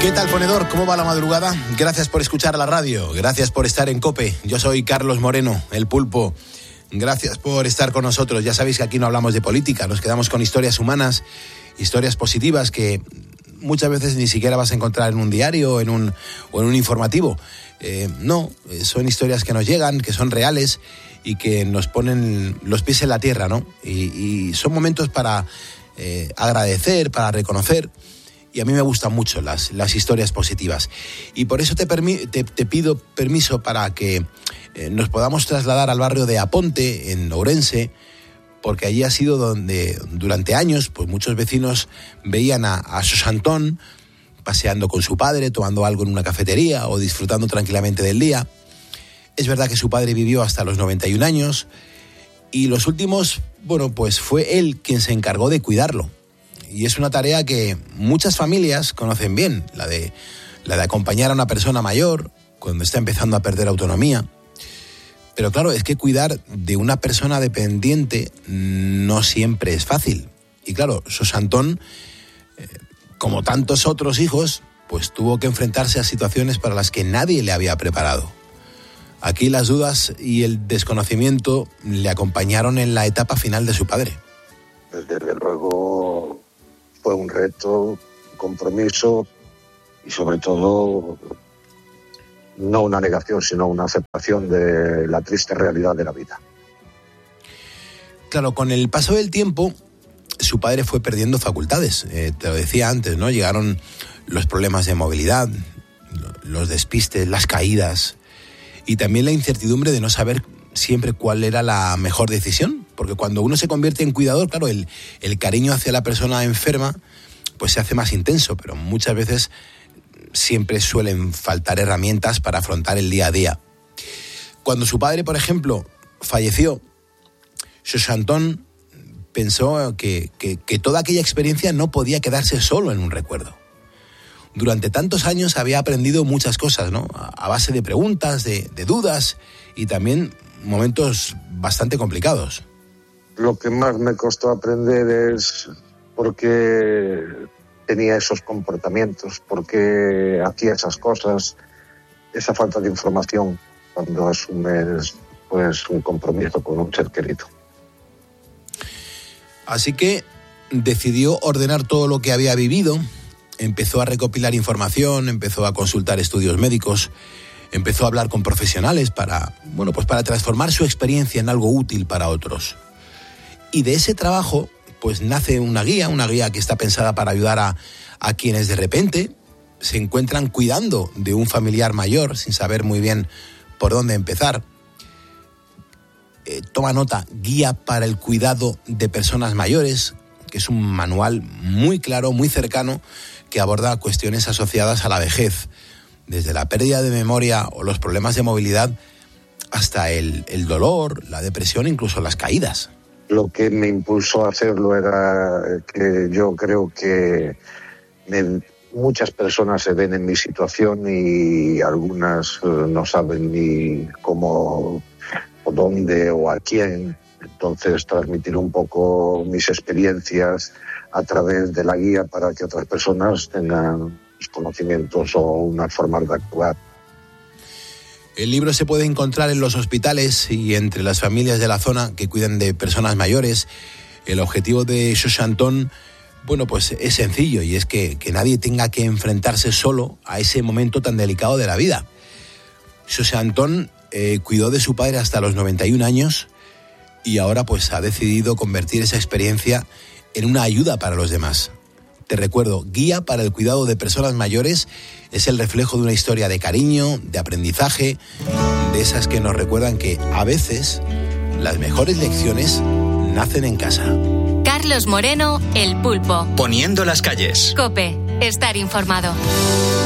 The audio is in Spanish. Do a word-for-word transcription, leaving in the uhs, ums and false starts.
¿Qué tal, ponedor? ¿Cómo va la madrugada? Gracias por escuchar la radio, gracias por estar en COPE. Yo soy Carlos Moreno, el Pulpo. Gracias por estar con nosotros. Ya sabéis que aquí no hablamos de política, nos quedamos con historias humanas, historias positivas que muchas veces ni siquiera vas a encontrar en un diario en un, o en un informativo. Eh, no, son historias que nos llegan, que son reales y que nos ponen los pies en la tierra, ¿no? Y, y son momentos para eh, agradecer, para reconocer. Y a mí me gustan mucho las, las historias positivas. Y por eso te, permi- te, te pido permiso para que eh, nos podamos trasladar al barrio de Aponte, en Ourense, porque allí ha sido donde durante años pues muchos vecinos veían a, a Xos Antón paseando con su padre, tomando algo en una cafetería o disfrutando tranquilamente del día. Es verdad que su padre vivió hasta los noventa y un años y los últimos, bueno, pues fue él quien se encargó de cuidarlo. Y es una tarea que muchas familias conocen bien, la de, la de acompañar a una persona mayor cuando está empezando a perder autonomía. Pero claro, es que cuidar de una persona dependiente no siempre es fácil. Y claro, Xos Antón, eh, como tantos otros hijos, pues tuvo que enfrentarse a situaciones para las que nadie le había preparado. Aquí las dudas y el desconocimiento le acompañaron en la etapa final de su padre. Desde luego fue un reto, un compromiso y sobre todo no una negación, sino una aceptación de la triste realidad de la vida. Claro, con el paso del tiempo, su padre fue perdiendo facultades. Eh, te lo decía antes, ¿no? Llegaron los problemas de movilidad, los despistes, las caídas y también la incertidumbre de no saber siempre cuál era la mejor decisión, porque cuando uno se convierte en cuidador, claro, el, el cariño hacia la persona enferma pues se hace más intenso, pero muchas veces siempre suelen faltar herramientas para afrontar el día a día. Cuando su padre, por ejemplo, falleció, Xos Antón pensó que, que, que toda aquella experiencia no podía quedarse solo en un recuerdo. Durante tantos años había aprendido muchas cosas, ¿no? A base de preguntas, de, de dudas y también momentos bastante complicados. Lo que más me costó aprender es por qué tenía esos comportamientos, por qué hacía esas cosas, esa falta de información cuando asumes pues un compromiso con un ser querido. Así que decidió ordenar todo lo que había vivido, empezó a recopilar información, empezó a consultar estudios médicos, empezó a hablar con profesionales para, bueno, pues para transformar su experiencia en algo útil para otros. Y de ese trabajo, pues nace una guía, una guía que está pensada para ayudar a, a quienes de repente se encuentran cuidando de un familiar mayor sin saber muy bien por dónde empezar. Eh, toma nota, guía para el cuidado de personas mayores, que es un manual muy claro, muy cercano, que aborda cuestiones asociadas a la vejez, desde la pérdida de memoria o los problemas de movilidad hasta el, el dolor, la depresión, incluso las caídas. Lo que me impulsó a hacerlo era que yo creo que me, muchas personas se ven en mi situación y algunas no saben ni cómo o dónde o a quién. Entonces, transmitir un poco mis experiencias a través de la guía para que otras personas tengan conocimientos o una forma de actuar. El libro se puede encontrar en los hospitales y entre las familias de la zona que cuidan de personas mayores. El objetivo de Xos Antón, bueno, pues es sencillo y es que, que nadie tenga que enfrentarse solo a ese momento tan delicado de la vida. Xos Antón eh, cuidó de su padre hasta los noventa y un años y ahora pues ha decidido convertir esa experiencia en una ayuda para los demás. Te recuerdo, Guía para el cuidado de personas mayores es el reflejo de una historia de cariño, de aprendizaje, de esas que nos recuerdan que a veces las mejores lecciones nacen en casa. Carlos Moreno, el Pulpo. Poniendo las calles. COPE, estar informado.